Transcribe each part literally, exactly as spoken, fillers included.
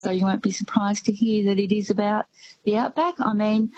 So you won't be surprised to hear that it is about the outback. I mean,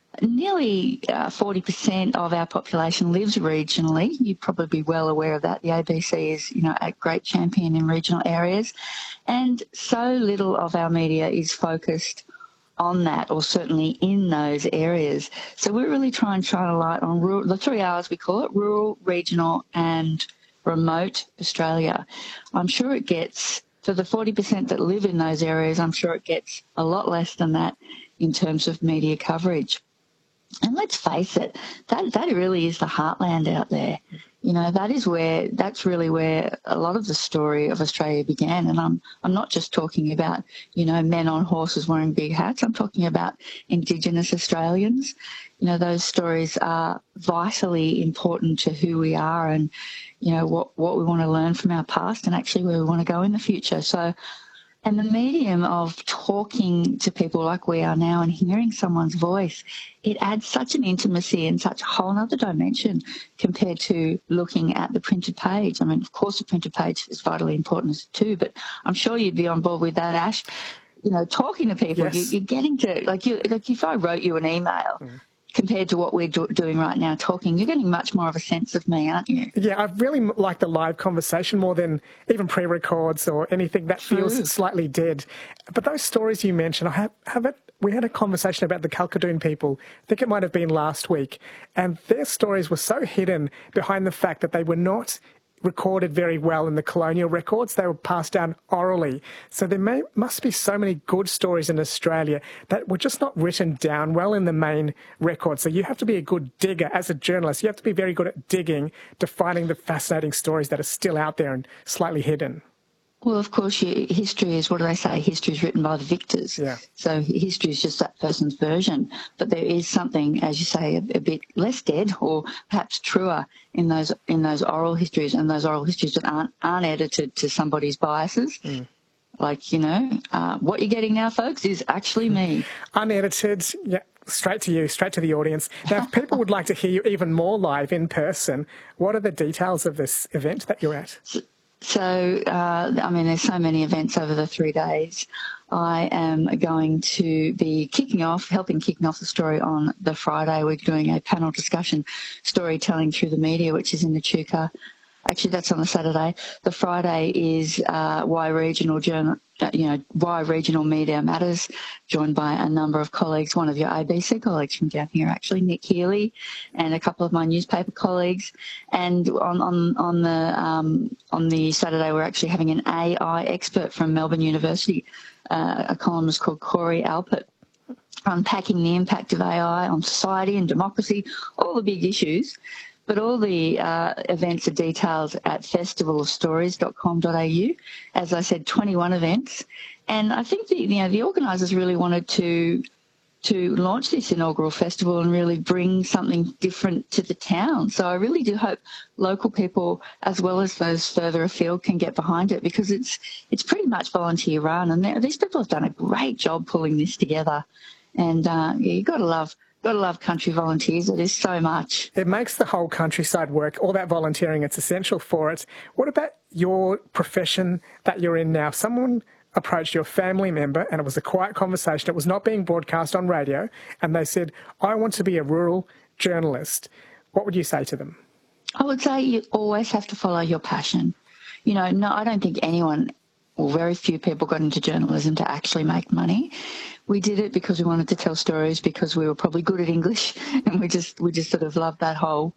nearly uh, forty percent of our population lives regionally. You'd probably be well aware of that. The A B C is, you know, a great champion in regional areas. And so little of our media is focused on that, or certainly in those areas. So we really try and shine a light on rural, the three R's we call it, rural, regional and remote Australia. I'm sure it gets, for the forty percent that live in those areas, I'm sure it gets a lot less than that in terms of media coverage. And let's face it, that that really is the heartland out there. You know, that is where, that's really where a lot of the story of Australia began. And I'm I'm not just talking about, you know, men on horses wearing big hats. I'm talking about Indigenous Australians. You know, those stories are vitally important to who we are and, you know, what, what we want to learn from our past and actually where we want to go in the future. So, and the medium of talking to people like we are now and hearing someone's voice, it adds such an intimacy and such a whole other dimension compared to looking at the printed page. I mean, of course, the printed page is vitally important too, but I'm sure you'd be on board with that, Ash. You know, talking to people, Yes. you, you're getting to, like, you, like if I wrote you an email, mm. compared to what we're do- doing right now, talking, you're getting much more of a sense of me, aren't you? Yeah, I really like the live conversation more than even pre-records or anything that True. feels slightly dead. But those stories you mentioned, I have, have it, we had a conversation about the Kalkadoon people, I think it might have been last week, and their stories were so hidden behind the fact that they were not recorded very well in the colonial records. They were passed down orally. So there may, must be so many good stories in Australia that were just not written down well in the main record. So you have to be a good digger as a journalist. You have to be very good at digging to finding the fascinating stories that are still out there and slightly hidden. Well, of course, your history is, what do they say? History is written by the victors. Yeah. So history is just that person's version. But there is something, as you say, a, a bit less dead or perhaps truer in those in those oral histories, and those oral histories that aren't, aren't edited to somebody's biases. Mm. Like, you know, uh, what you're getting now, folks, is actually me. Unedited, yeah. Straight to you, straight to the audience. Now, if people would like to hear you even more live in person, what are the details of this event that you're at? So, So, uh, I mean, there's so many events over the three days. I am going to be kicking off, helping kicking off the story on the Friday. We're doing a panel discussion, storytelling through the media, which is in the Echuca. Actually, that's on the Saturday. The Friday is uh, why regional journal, you know, why regional media matters, joined by a number of colleagues. One of your A B C colleagues from down here, actually, Nick Healy, and a couple of my newspaper colleagues. And on on on the um, on the Saturday, we're actually having an A I expert from Melbourne University, uh, a columnist called Corey Alpert, unpacking the impact of A I on society and democracy, all the big issues. But all the uh, events are detailed at festival of stories dot com dot a u. As I said, twenty-one events. And I think the, you know, the organisers really wanted to to launch this inaugural festival and really bring something different to the town. So I really do hope local people, as well as those further afield, can get behind it, because it's it's pretty much volunteer run. And these people have done a great job pulling this together. And uh, yeah, you've got to love Got to love country volunteers. It is so much. It makes the whole countryside work. All that volunteering, it's essential for it. What about your profession that you're in now? Someone approached your family member, and it was a quiet conversation. It was not being broadcast on radio, and they said, I want to be a rural journalist. What would you say to them? I would say you always have to follow your passion. You know, no, I don't think anyone, or very few people, got into journalism to actually make money. We did it because we wanted to tell stories, because we were probably good at English, and we just we just sort of loved that whole,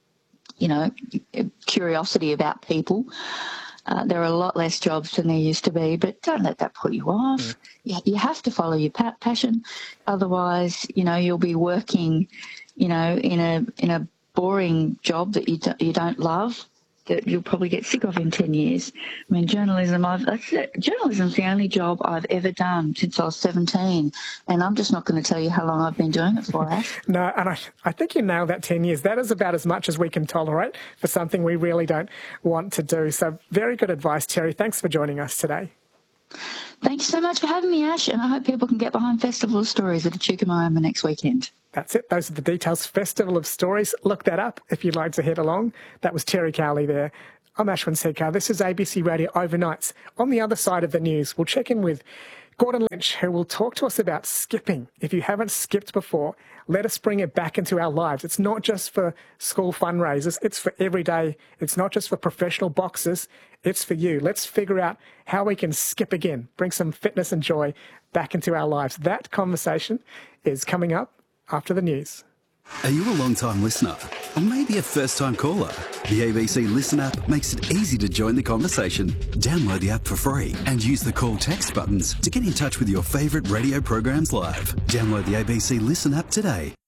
you know, curiosity about people. Uh, there are a lot less jobs than there used to be, but don't let that put you off. Mm. You, you have to follow your pa- passion, otherwise, you know, you'll be working, you know, in a in a boring job that you do, you don't love, that you'll probably get sick of in ten years. I mean, journalism, I've, that's it. Journalism's the only job I've ever done since I was seventeen, and I'm just not going to tell you how long I've been doing it for, Ash. No, and I, I think you nailed that ten years. That is about as much as we can tolerate for something we really don't want to do. So very good advice, Terry. Thanks for joining us today. Thanks so much for having me, Ash, and I hope people can get behind Festival of Stories at Echuca Moama next weekend. That's it. Those are the details. Festival of Stories. Look that up if you'd like to head along. That was Terry Cowley there. I'm Ashwin Sekhar. This is A B C Radio Overnights. On the other side of the news, we'll check in with Gordon Lynch, who will talk to us about skipping. If you haven't skipped before, let us bring it back into our lives. It's not just for school fundraisers, it's for every day. It's not just for professional boxers, it's for you. Let's figure out how we can skip again, bring some fitness and joy back into our lives. That conversation is coming up after the news. Are you a long-time listener? Or maybe a first-time caller? The A B C Listen app makes it easy to join the conversation. Download the app for free and use the call text buttons to get in touch with your favourite radio programs live. Download the A B C Listen app today.